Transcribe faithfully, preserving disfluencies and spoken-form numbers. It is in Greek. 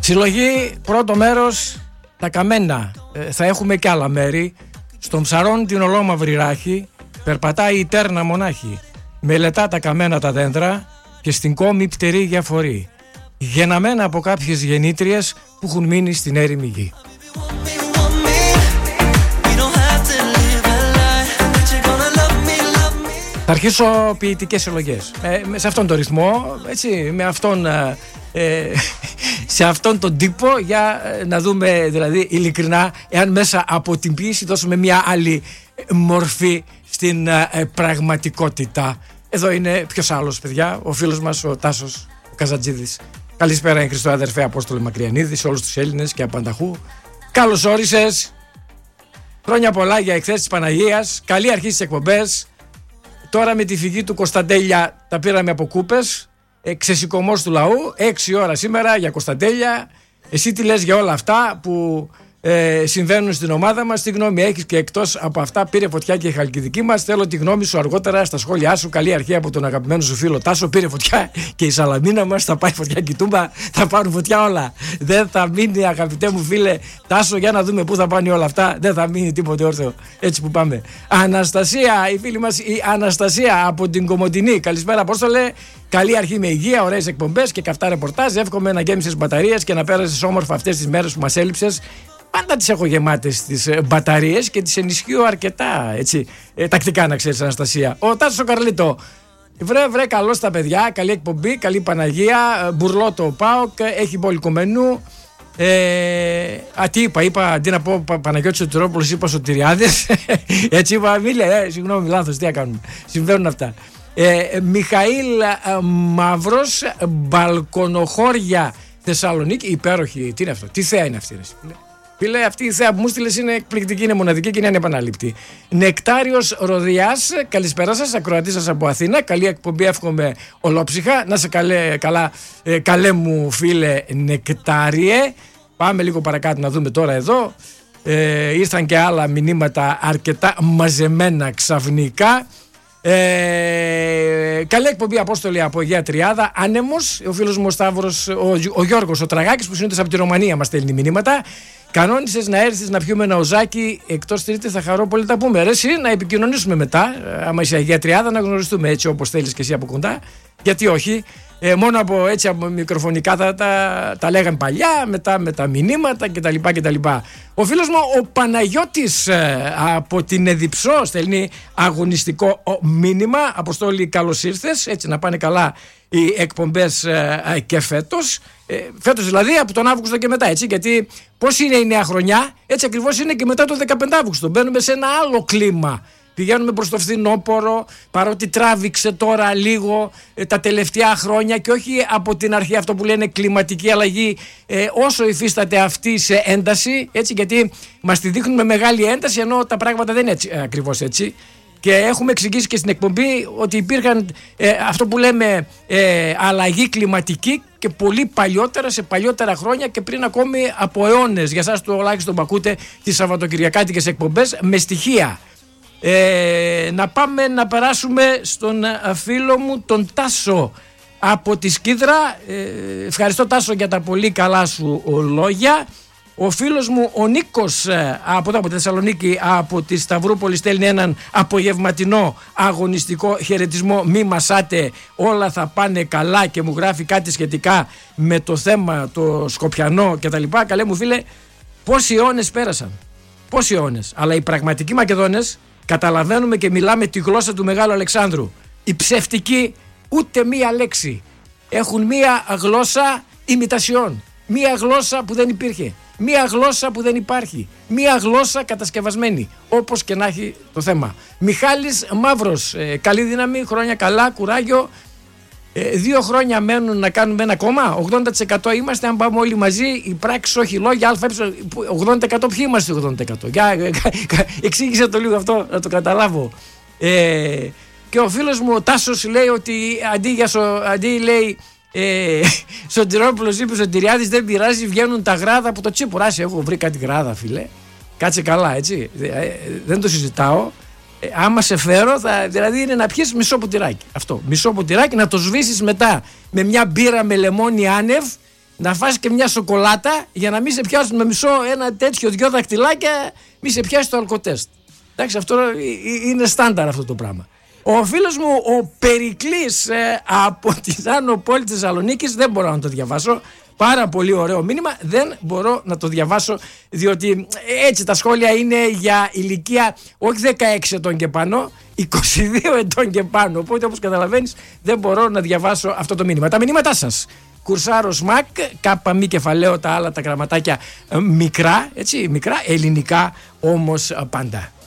Συλλογή, πρώτο μέρος, τα Καμένα. Ε, θα έχουμε και άλλα μέρη. Στον Ψαρών την ολόμαυρη ράχη περπατάει η τέρνα μονάχη. Μελετά τα καμένα τα δέντρα και στην κόμη πτερή διαφορεί. Γενναμένα από κάποιες γεννήτριες που έχουν μείνει στην έρημη γη. Θα αρχίσω ποιητικές συλλογές. Ε, σε αυτόν τον ρυθμό, έτσι, με αυτόν, ε, σε αυτόν τον τύπο, για να δούμε δηλαδή ειλικρινά εάν μέσα από την ποίηση δώσουμε μια άλλη μορφή στην ε, πραγματικότητα. Εδώ είναι ποιος άλλος, παιδιά, ο φίλος μας ο Τάσος ο Καζατζίδης. Καλησπέρα, Χριστό αδερφέ Απόστολε Μακριανίδη, σε όλους τους Έλληνες και απανταχού. Καλώς όρισες. Χρόνια πολλά για εκθέσεις της Παναγίας. Καλή αρχή στις εκπομπές. Τώρα με τη φυγή του Κωνσταντέλια τα πήραμε από κούπες. Ε, ξεσηκωμός του λαού. Έξι ώρα σήμερα για Κωνσταντέλια. Εσύ τι λες για όλα αυτά που ε, συμβαίνουν στην ομάδα μας? Τι γνώμη έχεις? Και εκτός από αυτά, πήρε φωτιά και η Χαλκιδική μας. Θέλω τη γνώμη σου αργότερα στα σχόλιά σου. Καλή αρχή από τον αγαπημένο σου φίλο Τάσο. Πήρε φωτιά και η Σαλαμίνα μας. Θα πάει φωτιά και η Τούμπα. Θα πάρουν φωτιά όλα. Δεν θα μείνει, αγαπητέ μου φίλε Τάσο, για να δούμε πού θα πάνε όλα αυτά. Δεν θα μείνει τίποτε όρθιο. Έτσι που πάμε. Αναστασία, η φίλη μας η Αναστασία από την Κομοτηνή. Καλησπέρα, Απόστολε. Καλή αρχή με υγεία, ωραίες εκπομπές και καυτά ρεπορτάζ. Εύχομαι να γέμισες μπαταρίες και να πέρασες όμορφα αυτές τις μέρες που μας έλειψες. Πάντα τις έχω γεμάτες τις μπαταρίες και τις ενισχύω αρκετά, έτσι, ε, τακτικά, να ξέρεις, Αναστασία. Ο Τάσος ο Καρλίτο. Βρε, βρε, καλώς τα παιδιά, καλή εκπομπή, καλή Παναγία. Μπουρλό το ΠΑΟΚ, έχει μπόλικο μενού. Ε, α, τι είπα, είπα αντί να πω Παναγιώτης Σωτηρόπουλος, είπα Σωτηριάδες. Έτσι είπα, μίλε, ε, συγγνώμη, λάθος, τι έκανουμε. Συμβαίνουν αυτά. Ε, Μιχαήλ ε, Μαύρος, Μπαλκονοχώρια, Θεσσαλονίκη. Υπέροχη, τι είναι αυτό, τι θέα είναι αυτή, ρε, φίλε. Φίλε, αυτή η θέα που μου στείλες είναι εκπληκτική, είναι μοναδική και είναι ανεπανάληπτη. Νεκτάριος Ροδιάς, καλησπέρα σας, ακροατή σας από Αθήνα. Καλή εκπομπή, εύχομαι ολόψυχα. Να σε καλέ, καλά, ε, καλέ μου φίλε Νεκτάριε. Πάμε λίγο παρακάτω να δούμε τώρα εδώ. Ε, ήρθαν και άλλα μηνύματα αρκετά μαζεμένα ξαφνικά. Ε, καλή εκπομπή, Απόστολη, από Αγία Τριάδα. Άνεμος, ο φίλος μου ο Σταύρος, ο, ο Γιώργος ο Τραγάκης, που συνήθως από τη Ρωμανία μας στέλνει μηνύματα. Κανόνισες να έρθεις να πιούμε ένα οζάκι εκτός Τρίτη, θα χαρώ πολύ, τα πούμε. Ρε, εσύ, να επικοινωνήσουμε μετά, άμα είσαι Αγία Τριάδα, να γνωριστούμε έτσι όπως θέλεις και εσύ από κοντά. Γιατί όχι, ε, μόνο από, έτσι, από μικροφωνικά θα τα, τα λέγαμε παλιά, μετά με τα μηνύματα κτλ. κτλ. Ο φίλος μου ο Παναγιώτης ε, από την Εδιψό στέλνει αγωνιστικό μήνυμα. Αποστόλη, καλώς ήρθες, έτσι να πάνε καλά οι εκπομπές ε, και φέτος. Ε, φέτος δηλαδή από τον Αύγουστο και μετά, έτσι, γιατί πώς είναι η νέα χρονιά, έτσι ακριβώς είναι και μετά το δεκαπέντε Αύγουστο. Μπαίνουμε σε ένα άλλο κλίμα. Πηγαίνουμε προς το φθινόπωρο, παρότι τράβηξε τώρα λίγο ε, τα τελευταία χρόνια και όχι από την αρχή αυτό που λένε κλιματική αλλαγή, ε, όσο υφίσταται αυτή σε ένταση, έτσι, γιατί μας τη δείχνουν με μεγάλη ένταση, ενώ τα πράγματα δεν είναι έτσι, ε, ακριβώς έτσι. Και έχουμε εξηγήσει και στην εκπομπή ότι υπήρχαν ε, αυτό που λέμε ε, αλλαγή κλιματική και πολύ παλιότερα, σε παλιότερα χρόνια και πριν ακόμη από αιώνες. Για εσάς τουλάχιστον που ακούτε τις σαββατοκυριακάτικες εκπομπές με στοιχεία. Ε, να πάμε να περάσουμε στον φίλο μου τον Τάσο από τη Σκίδρα. ε, Ευχαριστώ, Τάσο, για τα πολύ καλά σου λόγια. Ο φίλος μου ο Νίκος από εδώ από τη Θεσσαλονίκη, από τη Σταυρούπολη, στέλνει έναν απογευματινό αγωνιστικό χαιρετισμό. Μη μασάτε, όλα θα πάνε καλά, και μου γράφει κάτι σχετικά με το θέμα το σκοπιανό κτλ. Καλέ μου φίλε, πόσοι αιώνες πέρασαν, πόσοι αιώνες, αλλά οι πραγματικοί Μακεδόνες καταλαβαίνουμε και μιλάμε τη γλώσσα του Μεγάλου Αλεξάνδρου. Οι ψευτικοί ούτε μία λέξη. Έχουν μία γλώσσα ημιτασιών, μία γλώσσα που δεν υπήρχε, μία γλώσσα που δεν υπάρχει, μία γλώσσα κατασκευασμένη, όπως και να έχει το θέμα. Μιχάλης Μαύρος, ε, καλή δύναμη, χρόνια καλά, κουράγιο. Ε, δύο χρόνια μένουν να κάνουμε ένα κόμμα. ογδόντα τοις εκατό είμαστε, αν πάμε όλοι μαζί. Η πράξη, όχι λόγια, ΑΕ. ογδόντα τοις εκατό ποιοι είμαστε ογδόντα τοις εκατό? Για, εξήγησε το λίγο αυτό, να το καταλάβω. Ε, και ο φίλος μου ο Τάσος λέει ότι αντί, για σο, αντί λέει ε, Σωτηρόπουλος είπε Σωτηριάδης, δεν πειράζει, βγαίνουν τα γράδα από το τσίπουράσι. Έχω βρει κάτι γράδα, φίλε. Κάτσε καλά, έτσι. Ε, δεν το συζητάω. Ε, άμα σε φέρω, θα, δηλαδή είναι να πιεις μισό ποτηράκι. Αυτό. Μισό ποτηράκι, να το σβήσεις μετά με μια μπύρα με λεμόνι άνευ, να φας και μια σοκολάτα για να μην σε πιάσουν με μισό ένα τέτοιο, δυο δαχτυλάκια, μη σε πιάσει το αλκοτέστ. Εντάξει, αυτό είναι στάνταρ αυτό το πράγμα. Ο φίλος μου ο Περικλής ε, από την Άνω Πόλη της Θεσσαλονίκης, δεν μπορώ να το διαβάσω. Πάρα πολύ ωραίο μήνυμα, δεν μπορώ να το διαβάσω, διότι έτσι τα σχόλια είναι για ηλικία όχι δεκαέξι ετών και πάνω, είκοσι δύο ετών και πάνω. Οπότε, όπως καταλαβαίνεις, δεν μπορώ να διαβάσω αυτό το μήνυμα. Τα μηνύματά σας. Κουρσάρος Μακ, κάπα μη κεφαλαίο, τα άλλα τα γραμματάκια μικρά, έτσι, μικρά, ελληνικά όμως πάντα.